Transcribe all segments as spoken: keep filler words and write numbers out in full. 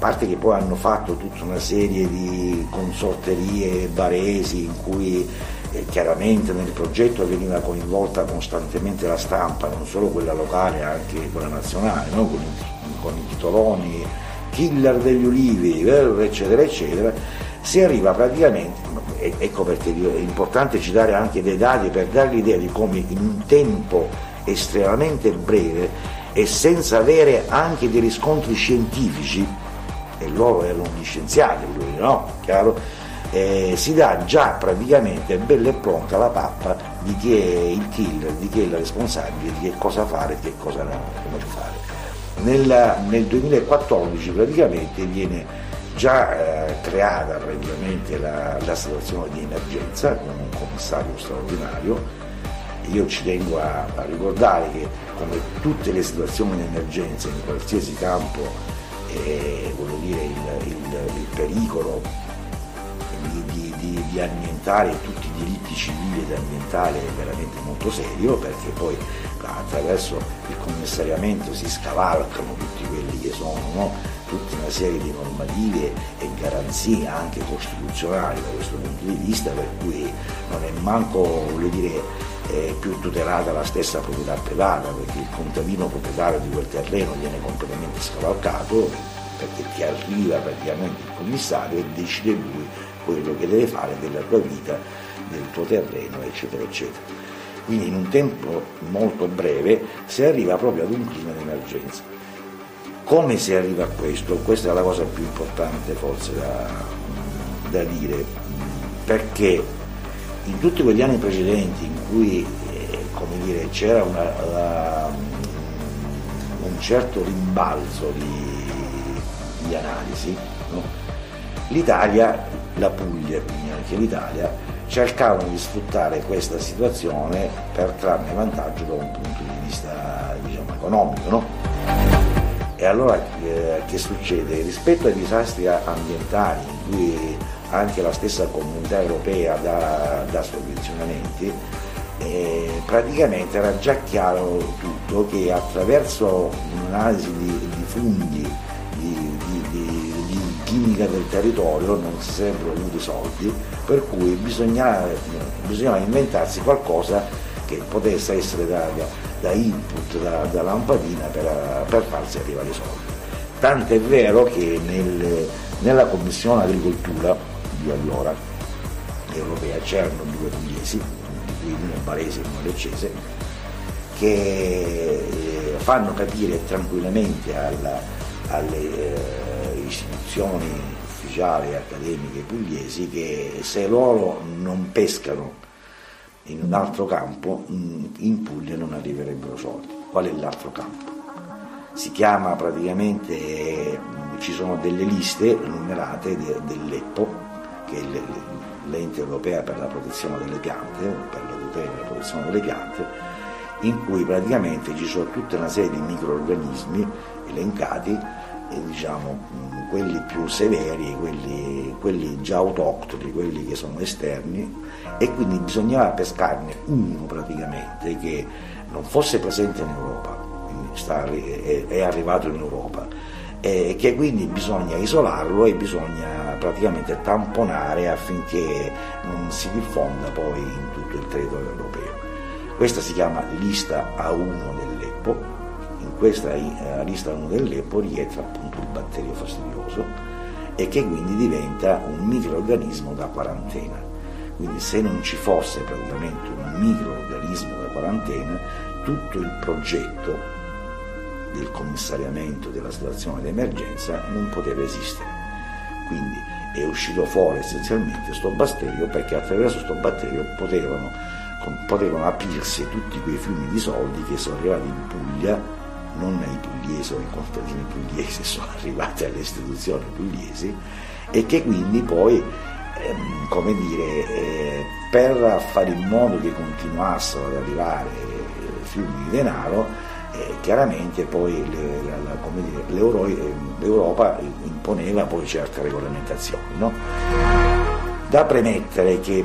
parte che poi hanno fatto tutta una serie di consorterie baresi in cui eh, chiaramente nel progetto veniva coinvolta costantemente la stampa, non solo quella locale, anche quella nazionale, no? con, i, con i titoloni, killer degli ulivi, eccetera, eccetera, si arriva praticamente, ecco perché è importante citare anche dei dati per dare l'idea di come in un tempo estremamente breve e senza avere anche dei riscontri scientifici, e loro erano gli scienziati, no? Chiaro? Eh, si dà già praticamente bella e pronta la pappa di chi è il killer, di chi è il responsabile, di che cosa fare e che cosa non fare. Nel, nel duemilaquattordici praticamente viene già eh, creata praticamente la, la situazione di emergenza con un commissario straordinario. Io ci tengo a, a ricordare che come tutte le situazioni di emergenza in qualsiasi campo, eh, voglio dire, il, il, il pericolo di, di, di, di annientare tutti i diritti civili ed ambientali è veramente molto serio, perché poi attraverso il commissariamento si scavalcano tutti quelli che sono, no? tutta una serie di normative e garanzie anche costituzionali da questo punto di vista, per cui non è manco, voglio dire, è più tutelata la stessa proprietà privata, perché il contadino proprietario di quel terreno viene completamente scavalcato, perché ti arriva praticamente il commissario e decide lui quello che deve fare della tua vita, del tuo terreno, eccetera, eccetera. Quindi in un tempo molto breve si arriva proprio ad un clima di emergenza. Come si arriva a questo? Questa è la cosa più importante forse da, da dire, perché in tutti quegli anni precedenti in cui eh, come dire, c'era una, la, un certo rimbalzo di, di analisi, no? l'Italia, la Puglia, quindi anche l'Italia, cercavano di sfruttare questa situazione per trarne vantaggio da un punto di vista, diciamo, economico, no? E allora eh, che succede? Rispetto ai disastri ambientali, in cui anche la stessa comunità europea dà, dà sovvenzionamenti, eh, praticamente era già chiaro tutto che attraverso un'analisi di, di funghi, di, di, di, di chimica del territorio non si sarebbero avuti soldi, per cui bisognava, bisognava inventarsi qualcosa che potesse essere da, da, da input, da, da lampadina per, per farsi arrivare i soldi. Tant'è vero che nel, nella Commissione Agricoltura di allora europea c'erano due pugliesi, di cui uno è barese e uno è leccese, che eh, fanno capire tranquillamente alla, alle eh, istituzioni ufficiali e accademiche pugliesi che se loro non pescano in un altro campo, in Puglia non arriverebbero soldi. Qual è l'altro campo? Si chiama praticamente, ci sono delle liste numerate de, del Leppo, che è l'ente europea per la protezione delle piante, per la tutela e la protezione delle piante, in cui praticamente ci sono tutta una serie di microrganismi elencati, e diciamo quelli più severi, quelli, quelli già autoctoni, quelli che sono esterni, e quindi bisognava pescarne uno praticamente che non fosse presente in Europa, quindi sta, è, è arrivato in Europa, e che quindi bisogna isolarlo e bisogna praticamente tamponare affinché non si diffonda poi in tutto il territorio europeo. Questa si chiama lista A uno del Leppo. In questa eh, lista A uno del Leppo rientra appunto il batterio fastidioso, e che quindi diventa un microorganismo da quarantena. Quindi se non ci fosse praticamente un microorganismo da quarantena, tutto il progetto del commissariamento della situazione d'emergenza non poteva esistere. Quindi è uscito fuori essenzialmente questo batterio, perché attraverso questo batterio potevano, potevano aprirsi tutti quei fiumi di soldi che sono arrivati in Puglia, non ai pugliesi o ai contadini pugliesi, sono arrivati alle istituzioni pugliesi, e che quindi poi ehm, come dire, eh, per fare in modo che continuassero ad arrivare eh, fiumi di denaro, eh, chiaramente poi le, la, come dire, l'Euro, eh, l'Europa imponeva poi certe regolamentazioni, no? Da premettere che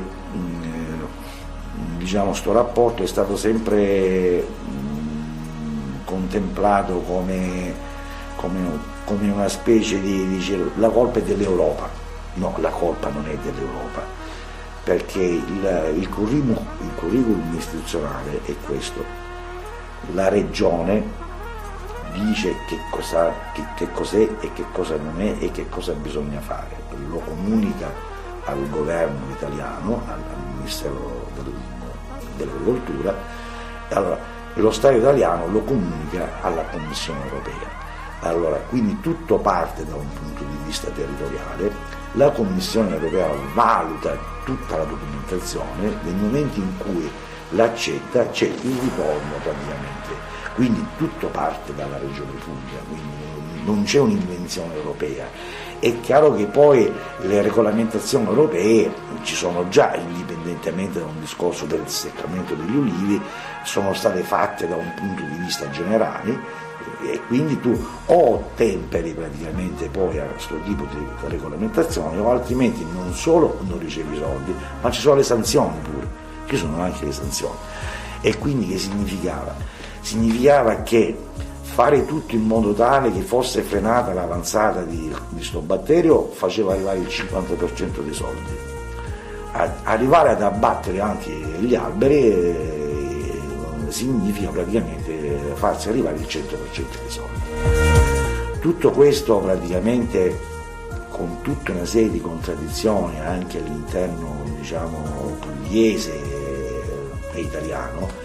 mh, diciamo sto rapporto è stato sempre mh, contemplato come, come, come una specie di, dice, la colpa è dell'Europa. No, la colpa non è dell'Europa, perché il, il, curriculum, il curriculum istituzionale è questo: la regione dice che, cosa, che, che cos'è e che cosa non è e che cosa bisogna fare, lo comunica al governo italiano, al, al Ministero del, dell'Agricoltura, e allora lo Stato italiano lo comunica alla Commissione europea. Allora, quindi tutto parte da un punto di vista territoriale, la Commissione europea valuta tutta la documentazione, nel momento in cui l'accetta c'è il ritorno praticamente. Quindi tutto parte dalla Regione Puglia, quindi non c'è un'invenzione europea. È chiaro che poi le regolamentazioni europee ci sono già, indipendentemente da un discorso del seccamento degli ulivi, sono state fatte da un punto di vista generale, e quindi tu o temperi praticamente poi a questo tipo di regolamentazione, o altrimenti non solo non ricevi i soldi, ma ci sono le sanzioni pure, ci sono anche le sanzioni. E quindi che significava? Significava che fare tutto in modo tale che fosse frenata l'avanzata di questo batterio faceva arrivare il cinquanta per cento dei soldi. A, arrivare ad abbattere anche gli alberi eh, significa praticamente farsi arrivare il cento per cento dei soldi. Tutto questo praticamente con tutta una serie di contraddizioni anche all'interno, diciamo, pugliese e italiano.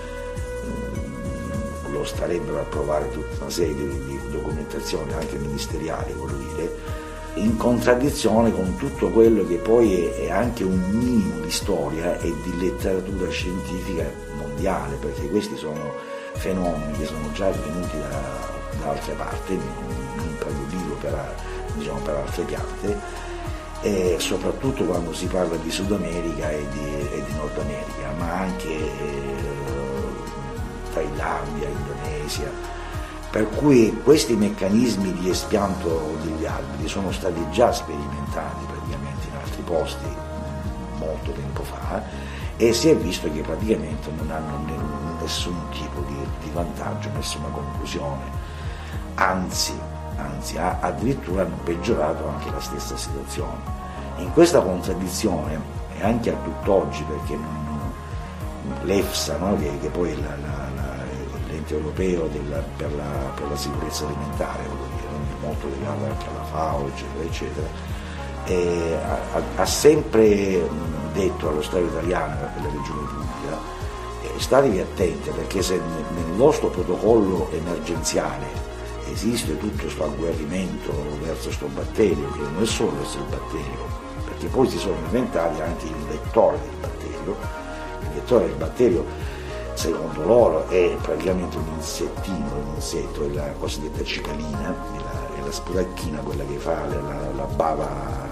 Lo starebbero a provare tutta una serie di, di documentazioni anche ministeriali, voglio dire, in contraddizione con tutto quello che poi è, è anche un minimo di storia e di letteratura scientifica mondiale, perché questi sono fenomeni che sono già venuti da, da altre parti, non per l'ulivo, per, diciamo, per altre piante, e soprattutto quando si parla di Sud America e di, e di Nord America, ma anche eh, Thailandia, Indonesia, per cui questi meccanismi di espianto degli alberi sono stati già sperimentati praticamente in altri posti molto tempo fa, e si è visto che praticamente non hanno nessun tipo di, di vantaggio, nessuna conclusione, anzi, anzi addirittura hanno peggiorato anche la stessa situazione. In questa contraddizione, e anche a tutt'oggi, perché l'EFSA, no, che, che poi è la, la, l'ente europeo della, per, la, per la sicurezza alimentare, dire, molto legato anche alla FAO, eccetera, eccetera, e ha, ha sempre detto allo Stato italiano e alla Regione Puglia: eh, statevi attenti, perché se nel nostro protocollo emergenziale esiste tutto questo agguerrimento verso questo batterio, che non è solo verso il batterio, perché poi si sono inventati anche il vettore del batterio. Il vettore del batterio, secondo loro, è praticamente un insettino, un insetto, è la cosiddetta cicalina, è la, è la sputacchina, quella che fa la, la bava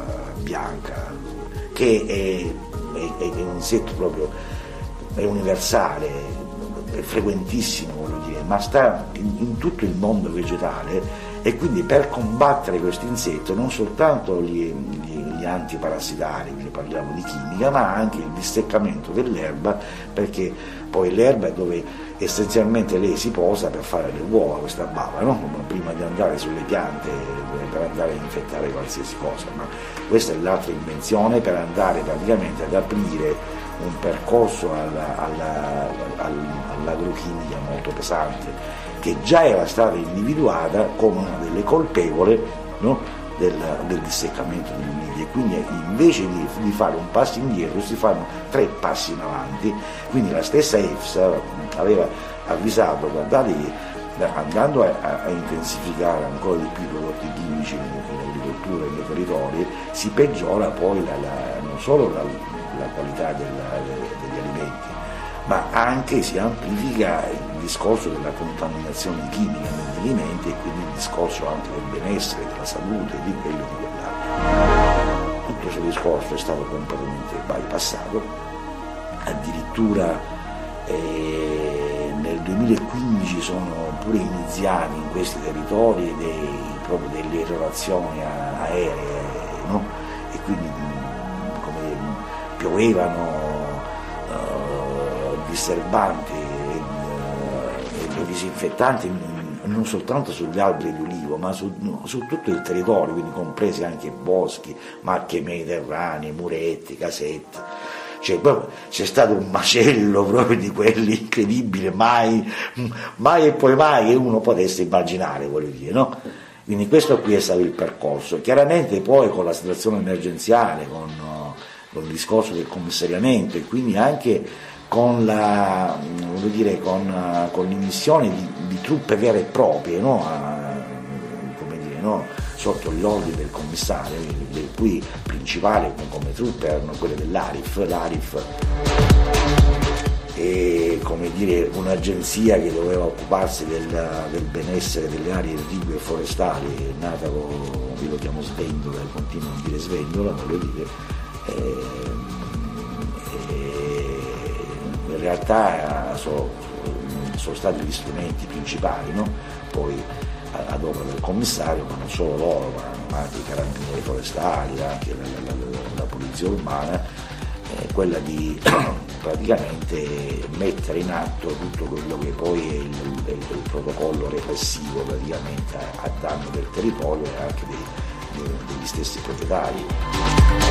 bianca, che è, è, è un insetto proprio, è universale, è frequentissimo, voglio dire, ma sta in, in tutto il mondo vegetale, e quindi per combattere questo insetto non soltanto gli, gli, gli antiparassitari, quindi parliamo di chimica, ma anche il disseccamento dell'erba, perché poi l'erba è dove essenzialmente lei si posa per fare le uova, questa bava, no? Prima di andare sulle piante per andare a infettare qualsiasi cosa, ma questa è l'altra invenzione per andare praticamente ad aprire un percorso alla, alla, all'agrochimica molto pesante, che già era stata individuata come una delle colpevole, no, del, del disseccamento degli ulivi, e quindi invece di, di fare un passo indietro si fanno tre passi in avanti. Quindi la stessa EFSA aveva avvisato: guardate che andando a, a intensificare ancora di più i prodotti chimici in, in agricoltura e nei territori, si peggiora poi la, la, non solo la, la qualità della, degli alimenti, ma anche si amplifica il discorso della contaminazione chimica negli alimenti, e quindi il discorso anche del benessere, della salute, di quello di quell'altro. Tutto questo discorso è stato completamente bypassato, addirittura eh, nel duemilaquindici sono pure iniziati in questi territori dei, proprio delle irrorazioni aeree, no? E quindi come piovevano disturbanti e, e disinfettanti in, non soltanto sugli alberi di ulivo, ma su, su tutto il territorio, quindi compresi anche boschi, macchie mediterranee, muretti, casette. Cioè, c'è stato un macello proprio di quelli incredibili, mai, mai e poi mai che uno potesse immaginare, voglio dire, no? Quindi questo qui è stato il percorso. Chiaramente poi con la situazione emergenziale, con, con il discorso del commissariamento e quindi anche con la, voglio dire, con, con l'immissione di, di truppe vere e proprie, no? A, come dire, no? Sotto gli ordini del commissario, le cui principali come truppe erano quelle dell'A R I F, l'A R I F e come dire un'agenzia che doveva occuparsi del, del benessere delle aree irrigue e forestali, nata con, io lo chiamo Svendola, continuo a dire Svendola, voglio dire, e, e in realtà sono, sono stati gli strumenti principali, no? Poi ad opera del commissario, ma non solo loro, ma anche i carabinieri forestali, anche la, la, la, la polizia urbana, eh, quella di praticamente mettere in atto tutto quello che poi è il, il, il protocollo repressivo praticamente a, a danno del territorio e anche dei, dei, degli stessi proprietari.